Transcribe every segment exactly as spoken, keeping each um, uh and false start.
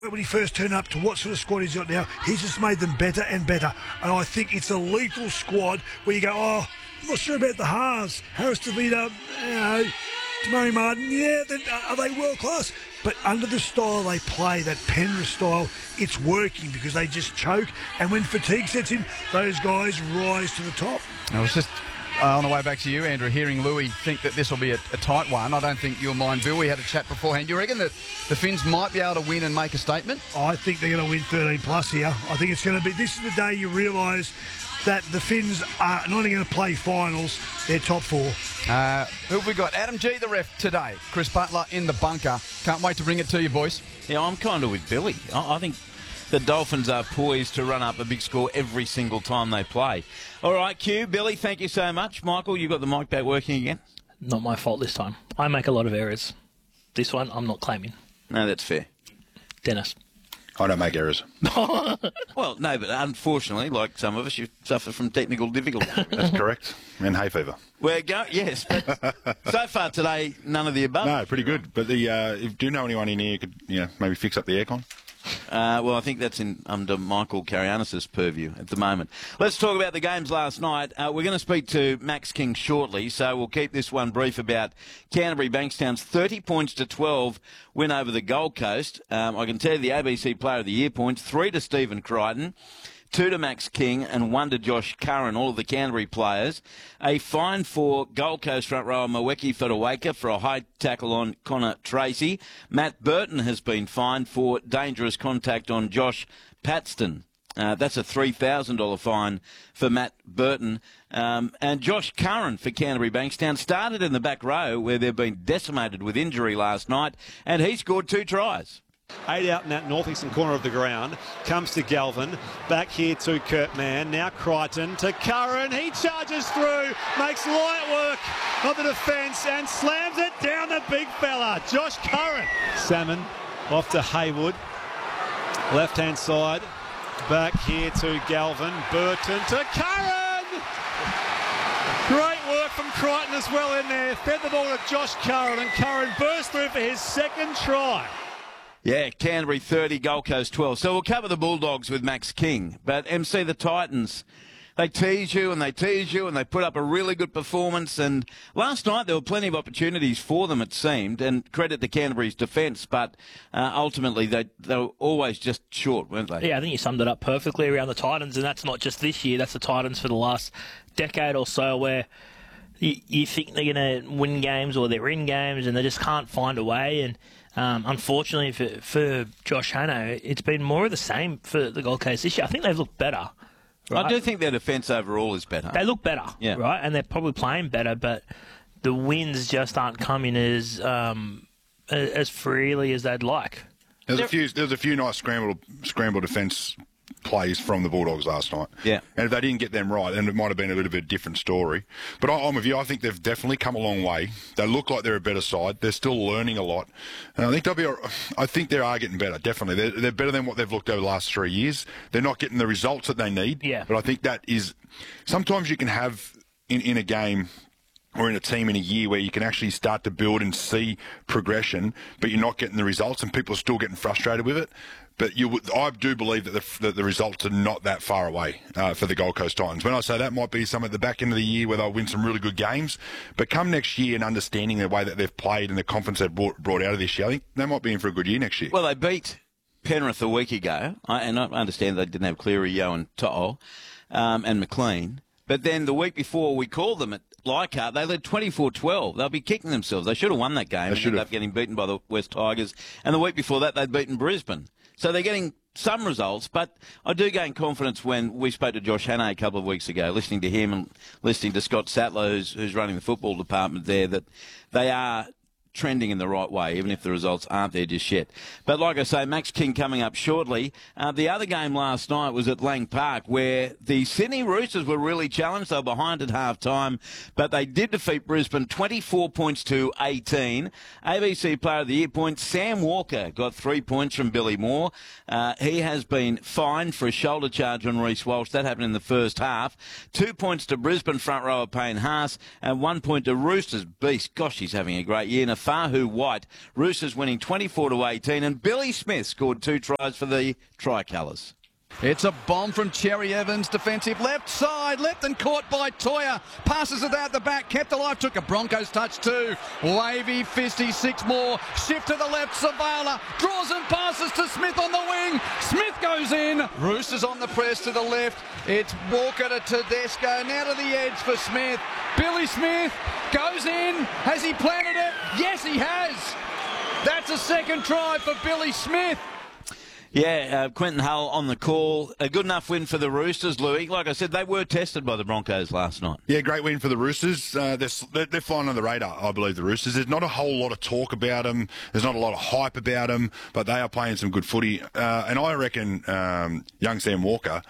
when he first turned up to what sort of squad he's got now. He's just made them better and better. And I think it's a lethal squad where you go, oh, I'm not sure about the halves. Harris DeVito, you know, Murray Martin, yeah, then, are they world class? But under the style they play, that Penrith style, it's working because they just choke. And when fatigue sets in, those guys rise to the top. I was just uh, on the way back to you, Andrew, hearing Louis think that this will be a, a tight one. I don't think you'll mind, Bill. We had a chat beforehand. Do you reckon that the Finns might be able to win and make a statement? I think they're going to win thirteen plus here. I think it's going to be, this is the day you realise that the Finns are not only going to play finals, they're top four. Uh, who have we got? Adam G, the ref, today. Chris Butler in the bunker. Can't wait to bring it to you, boys. Yeah, I'm kind of with Billy. I, I think the Dolphins are poised to run up a big score every single time they play. All right, Q, Billy, thank you so much. Michael, you got the mic back working again? Not my fault this time. I make a lot of errors. This one, I'm not claiming. No, that's fair. Dennis. I don't make errors. Well, no, but unfortunately, like some of us, you suffer from technical difficulties. That's correct. And hay fever. We're going, yes. But so far today, none of the above. No, pretty good. But the uh, if, do you know anyone in here who could, you know, maybe fix up the aircon? Uh, well, I think that's in under Michael Carianis' purview at the moment. Let's talk about the games last night. Uh, we're going to speak to Max King shortly, so we'll keep this one brief about Canterbury Bankstown's thirty points to twelve win over the Gold Coast. Um, I can tell you the A B C Player of the Year points, three to Stephen Crichton, two to Max King and one to Josh Curran, all of the Canterbury players. A fine for Gold Coast front rower Mweki Whetawaka for a high tackle on Connor Tracy. Matt Burton has been fined for dangerous contact on Josh Paxton. Uh, that's a three thousand dollars fine for Matt Burton. Um, and Josh Curran for Canterbury Bankstown started in the back row where they've been decimated with injury last night, and he scored two tries. Eight out in that northeastern corner of the ground. Comes to Galvin. Back here to Kurt Mann. Now Crichton to Curran. He charges through. Makes light work of the defence and slams it down the big fella. Josh Curran. Salmon off to Haywood. Left-hand side. Back here to Galvin. Burton to Curran. Great work from Crichton as well in there. Fed the ball to Josh Curran, and Curran burst through for his second try. Yeah, Canterbury thirty, Gold Coast twelve. So we'll cover the Bulldogs with Max King. But M C, the Titans, they tease you and they tease you and they put up a really good performance. And last night there were plenty of opportunities for them, it seemed, and credit to Canterbury's defence. But uh, ultimately they, they were always just short, weren't they? Yeah, I think you summed it up perfectly around the Titans. And that's not just this year, that's the Titans for the last decade or so, where you, you think they're going to win games or they're in games and they just can't find a way. And Um, unfortunately for, for Josh Hano, it's been more of the same for the Gold Coast this year. I think they've looked better. Right? I do think their defence overall is better. They look better, yeah. right? And they're probably playing better, but the wins just aren't coming as um, as freely as they'd like. There's a few. There's a few nice scramble scramble defence plays from the Bulldogs last night. Yeah. And if they didn't get them right, then it might have been a little bit different story. But I, I'm with you. I think they've definitely come a long way. They look like they're a better side. They're still learning a lot. And I think they'll be. I think they are getting better. Definitely, they're, they're better than what they've looked over the last three years. They're not getting the results that they need. Yeah. But I think that is sometimes you can have in in a game or in a team in a year where you can actually start to build and see progression, but you're not getting the results, and people are still getting frustrated with it. But you, I do believe that the, that the results are not that far away uh, for the Gold Coast Titans. When I say that, might be some at the back end of the year where they'll win some really good games. But come next year and understanding the way that they've played and the confidence they've brought, brought out of this year, I think they might be in for a good year next year. Well, they beat Penrith a week ago, I, and I understand they didn't have Cleary, Yeo and To'o um, and McLean. But then the week before we called them at Leichhardt, they led twenty-four twelve. They'll be kicking themselves. They should have won that game. They and should ended have. up getting beaten by the West Tigers. And the week before that, they'd beaten Brisbane. So they're getting some results, but I do gain confidence when we spoke to Josh Hannay a couple of weeks ago, listening to him and listening to Scott Sattler, who's, who's running the football department there, that they are trending in the right way, even if the results aren't there just yet. But like I say, Max King coming up shortly. Uh, the other game last night was at Lang Park, where the Sydney Roosters were really challenged. They were behind at half-time, but they did defeat Brisbane twenty-four points to eighteen. A B C Player of the Year points, Sam Walker got three points from Billy Moore. Uh, he has been fined for a shoulder charge on Reece Walsh. That happened in the first half. Two points to Brisbane front rower Payne Haas, and one point to Roosters. Beast, gosh, he's having a great year. And a Nafahu White. Roosters winning twenty-four to eighteen, and Billy Smith scored two tries for the Tricolours. It's a bomb from Cherry Evans, defensive left side, left and caught by Toya. Passes it out the back, kept alive, took a Broncos touch too. Wavy, fisty, six more. Shift to the left, Savala draws and passes to Smith on the wing. Smith goes in. Roosters on the press to the left. It's Walker to Tedesco, now to the edge for Smith. Billy Smith goes in. Has he planted it? Yes, he has. That's a second try for Billy Smith. Yeah, uh, Quentin Hull on the call. A good enough win for the Roosters, Louis. Like I said, they were tested by the Broncos last night. Yeah, great win for the Roosters. Uh, they're, they're flying on the radar, I believe, the Roosters. There's not a whole lot of talk about them. There's not a lot of hype about them, but they are playing some good footy. Uh, and I reckon um, young Sam Walker,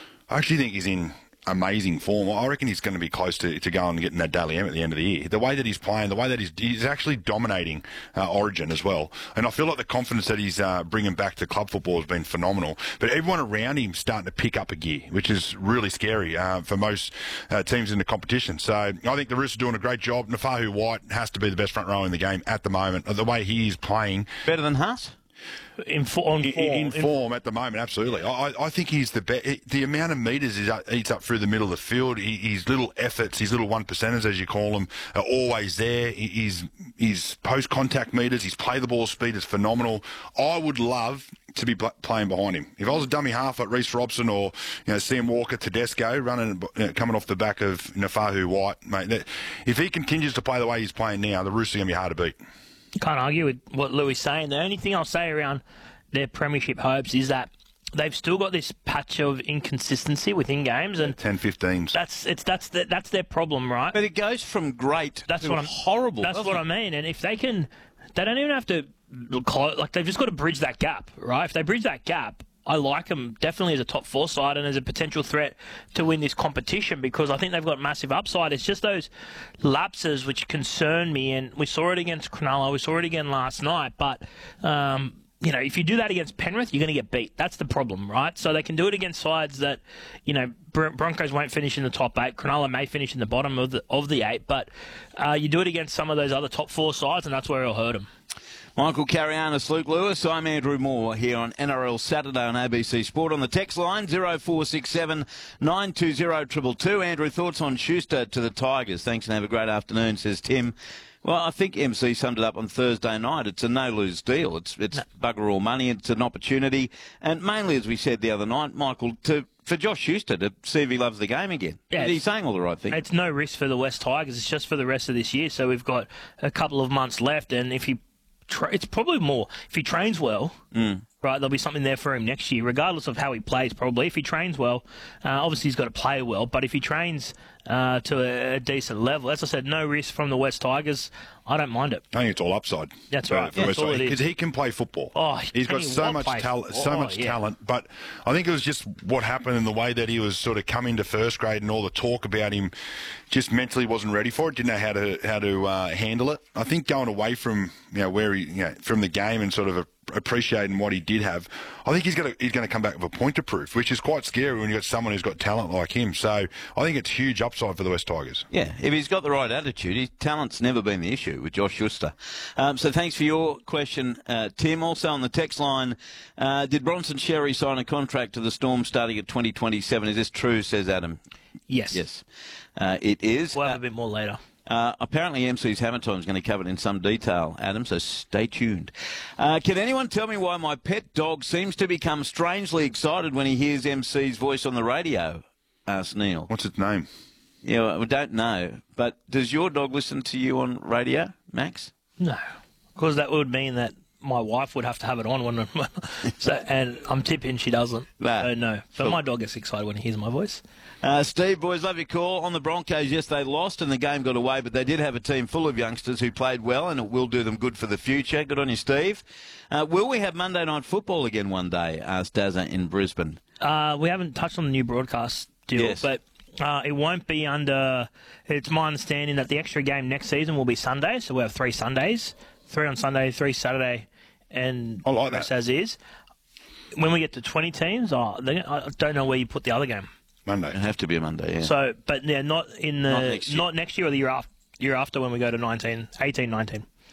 I actually think he's in amazing form. I reckon he's going to be close to, to going and getting that Dally M at the end of the year. The way that he's playing, the way that he's, he's actually dominating uh, Origin as well. And I feel like the confidence that he's uh, bringing back to club football has been phenomenal. But everyone around him starting to pick up a gear, which is really scary uh, for most uh, teams in the competition. So I think the Roosters are doing a great job. Nafahu White has to be the best front row in the game at the moment. The way he is playing. Better than Haas? In, form, in, in form at the moment, absolutely. I, I think he's the best. The amount of metres he's up, he's up through the middle of the field, he, his little efforts, his little one percenters, as you call them, are always there. He, his his post contact metres, his play the ball speed is phenomenal. I would love to be playing behind him. If I was a dummy half like Reece Robson or you know Sam Walker, Tedesco, running you know, coming off the back of Nafahu White, mate. That, if he continues to play the way he's playing now, the Roosters are going to be hard to beat. Can't argue with what Louis is saying. The only thing I'll say around their premiership hopes is that they've still got this patch of inconsistency within games, and ten fifteens. That's it's that's the, that's their problem, right? But it goes from great that's to what I'm, horrible. That's what it? I mean. And if they can, they don't even have to like they've just got to bridge that gap, right? If they bridge that gap, I like them definitely as a top four side and as a potential threat to win this competition because I think they've got massive upside. It's just those lapses which concern me, and we saw it against Cronulla, we saw it again last night. But um, you know, if you do that against Penrith, you're going to get beat. That's the problem, right? So they can do it against sides that, you know, Broncos won't finish in the top eight. Cronulla may finish in the bottom of the of the eight, but uh, you do it against some of those other top four sides, and that's where it'll hurt them. Michael Carianis, Luke Lewis. I'm Andrew Moore here on N R L Saturday on A B C Sport. On the text line, zero four six seven nine two zero two two two. Andrew, thoughts on Schuster to the Tigers? Thanks and have a great afternoon, says Tim. Well, I think M C summed it up on Thursday night. It's a no-lose deal. It's it's no. bugger all money. It's an opportunity. And mainly, as we said the other night, Michael, to for Josh Schuster to see if he loves the game again. Yeah, he's saying all the right things. It's no risk for the West Tigers. It's just for the rest of this year. So we've got a couple of months left, and if he Tra- it's probably more if he trains well, mm. right? There'll be something there for him next year, regardless of how he plays. Probably if he trains well, uh, obviously he's got to play well. But if he trains uh, to a, a decent level, as I said, no risk from the West Tigers. I don't mind it. I think it's all upside. That's right. For yeah, West Tigers, because he can play football. Oh, he's got so much talent, so oh, much yeah. talent. But I think it was just what happened in the way that he was sort of coming to first grade, and all the talk about him, just mentally wasn't ready for it. Didn't know how to how to uh, handle it. I think going away from you know where he you know from the game and sort of a, appreciating what he did have, I think he's going to he's going to come back with a point to prove, which is quite scary when you've got someone who's got talent like him. So I think it's huge upside for the West Tigers. Yeah, if he's got the right attitude, his talent's never been the issue with Josh Schuster. Um, so thanks for your question, uh, Tim. Also on the text line, uh, did Bronson Xerri sign a contract to the Storm starting at twenty twenty-seven? Is this true, says Adam? Yes. Yes, uh, it is. We'll have uh, a bit more later. Uh, apparently M C's Hammer Time is going to cover it in some detail, Adam, so stay tuned. Uh, can anyone tell me why my pet dog seems to become strangely excited when he hears M C's voice on the radio? Asked Neil. What's its name? Yeah, well, we don't know. But does your dog listen to you on radio, Max? No, because that would mean that my wife would have to have it on when, so, and I'm tipping she doesn't. Nah. So no, but cool. My dog gets excited when he hears my voice. Uh, Steve, boys, love your call. On the Broncos, yes, they lost and the game got away, but they did have a team full of youngsters who played well, and it will do them good for the future. Good on you, Steve. Uh, will we have Monday Night Football again one day? Asked Dazza in Brisbane. Uh, we haven't touched on the new broadcast deal, yes. but uh, it won't be under. It's my understanding that the extra game next season will be Sunday, so we'll have three Sundays, three on Sunday, three Saturday, and I like that. As is. When we get to twenty teams, oh, I don't know where you put the other game. Monday. It'll have to be a Monday, yeah. So, but yeah, not in the not next year, not next year or the year after, year after when we go to nineteen, eighteen, nineteen.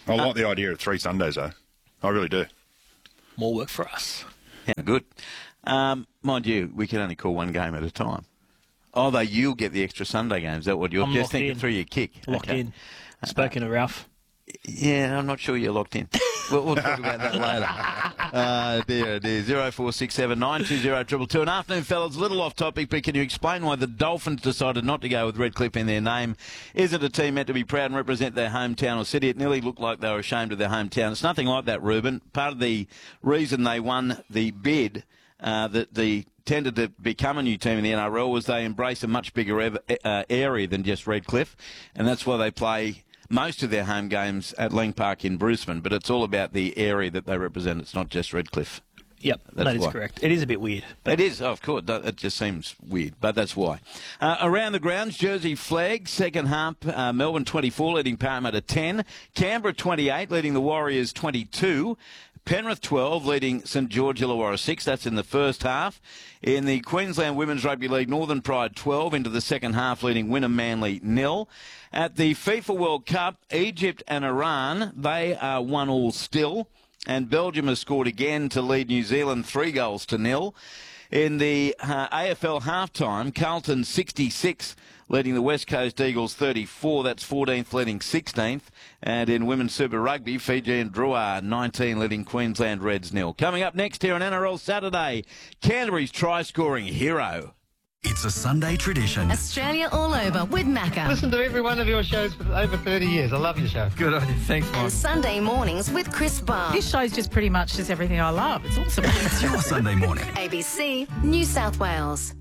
I like the idea of three Sundays, though. I really do. More work for us. Yeah, good. Um, mind you, we can only call one game at a time. Although you'll get the extra Sunday games. Is that what you're I'm just locked thinking in. through your kick? Locked Okay. in. Spoken to Ralph. Yeah, I'm not sure you're locked in. We'll, we'll talk about that later. Uh, dear, dear. zero four six seven nine two zero two two two. And afternoon, fellas, a little off topic, but can you explain why the Dolphins decided not to go with Redcliffe in their name? Isn't a team meant to be proud and represent their hometown or city? It nearly looked like they were ashamed of their hometown. It's nothing like that, Ruben. Part of the reason they won the bid, uh, that the tended to become a new team in the N R L, was they embrace a much bigger ev- uh, area than just Redcliffe, and that's why they play most of their home games at Lang Park in Brisbane, but it's all about the area that they represent. It's not just Redcliffe. Yep, That's that is why. correct. It is a bit weird. It is, oh, of course. It just seems weird, but that's why. Uh, around the grounds, Jersey Flag, second half, uh, Melbourne twenty-four, leading Parramatta ten. Canberra twenty-eight, leading the Warriors twenty-two. Penrith twelve, leading St George Illawarra six. That's in the first half. In the Queensland Women's Rugby League, Northern Pride twelve into the second half, leading Wynnum Manly nil. At the FIFA World Cup, Egypt and Iran, they are one all still. And Belgium has scored again to lead New Zealand three goals to nil. In the uh, A F L halftime, Carlton sixty-six, leading the West Coast Eagles thirty-four. That's fourteenth, leading sixteenth. And in Women's Super Rugby, Fiji and Drua nineteen, leading Queensland Reds nil. Coming up next here on N R L Saturday, Canterbury's try-scoring hero. It's a Sunday tradition. Australia all over with Macca. Listen to every one of your shows for over thirty years. I love your show. Good on you. Thanks, Mike. And Sunday mornings with Chris Barr. This show's just pretty much just everything I love. It's awesome. It's your Sunday morning. A B C, New South Wales.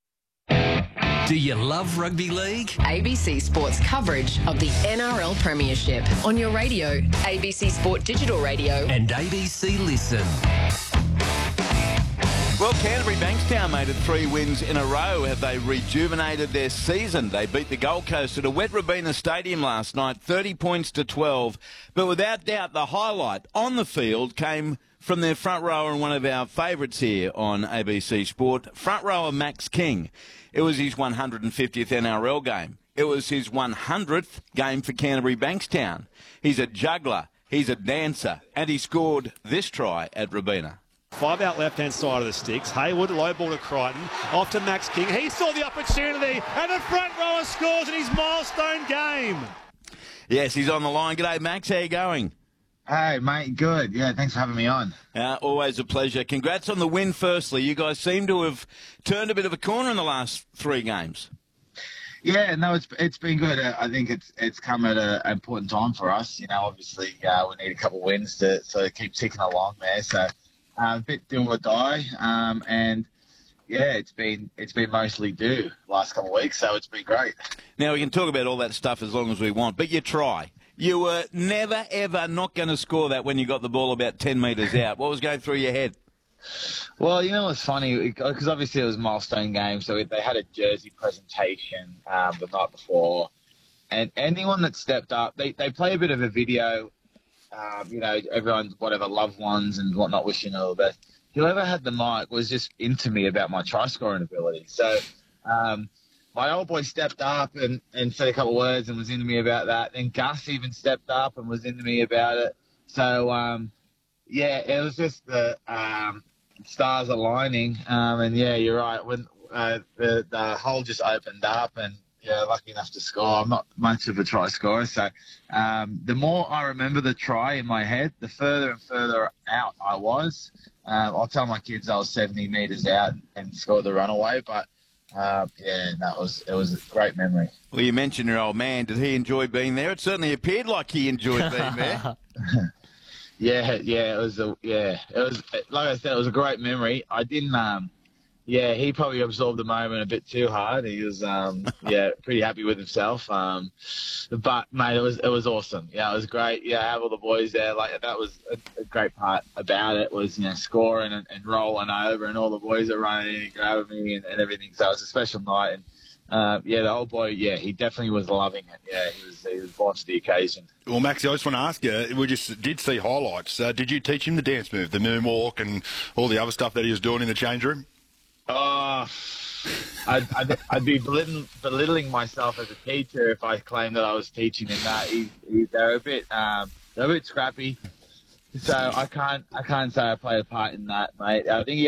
Do you love rugby league? A B C Sports coverage of the N R L Premiership on your radio, A B C Sport Digital Radio, And A B C Listen. Well, Canterbury Bankstown made it three wins in a row. Have they rejuvenated their season? They beat the Gold Coast at a wet Robina Stadium last night, thirty points to twelve. But without doubt, the highlight on the field came from their front rower and one of our favourites here on A B C Sport, front rower Max King. It was his one hundred fiftieth N R L game. It was his one hundredth game for Canterbury Bankstown. He's a juggler, he's a dancer, and he scored this try at Robina. Five out left-hand side of the sticks. Haywood, low ball to Crichton. Off to Max King. He saw the opportunity, and the front rower scores in his milestone game. Yes, he's on the line. G'day, Max. How you going? Hey, mate. Good. Yeah, thanks for having me on. Uh, always a pleasure. Congrats on the win, firstly. You guys seem to have turned a bit of a corner in the last three games. Yeah, no, it's it's been good. Uh, I think it's it's come at a, an important time for us. You know, obviously uh, we need a couple of wins to sort of keep ticking along there. So uh, a bit do or die, um, and yeah, it's been it's been mostly due the last couple of weeks. So it's been great. Now we can talk about all that stuff as long as we want, but you try. You were never ever not going to score that when you got the ball about ten metres out. What was going through your head? Well, you know what's funny, because obviously it was a milestone game, so they had a jersey presentation um, the night before, and anyone that stepped up, they, they play a bit of a video, um, you know, everyone's whatever, loved ones and whatnot, wishing all the best. Whoever had the mic was just into me about my try-scoring ability. So um, my old boy stepped up and, and said a couple of words and was into me about that. Then Gus even stepped up and was into me about it. So, um, yeah, it was just the... Um, stars aligning, um, and yeah, you're right. When uh, the the hole just opened up, and yeah, lucky enough to score. I'm not much of a try scorer, so um, the more I remember the try in my head, the further and further out I was. Um, I'll tell my kids I was seventy metres out and scored the runaway, but uh, yeah, that was it was a great memory. Well, you mentioned your old man. Did he enjoy being there? It certainly appeared like he enjoyed being there. Yeah, yeah, it was a yeah, it was like I said, it was a great memory. I didn't, um, yeah, he probably absorbed the moment a bit too hard. He was, um, yeah, pretty happy with himself. Um, but mate, it was it was awesome. Yeah, it was great. Yeah, have all the boys there. Like that was a, a great part about it was you know scoring and, and rolling over, and all the boys are running and grabbing me and, and everything. So it was a special night. And Uh, yeah, the old boy, yeah, he definitely was loving it. Yeah, he was he was born to the occasion. Well, Maxie, I just want to ask you, we just did see highlights. Uh, did you teach him the dance move, the moonwalk and all the other stuff that he was doing in the change room? Oh, I'd, I'd, I'd be belittling, belittling myself as a teacher if I claimed that I was teaching him that. He, he, they're a bit, um, They're a bit scrappy. So I can't I can't say I played a part in that, mate. I think he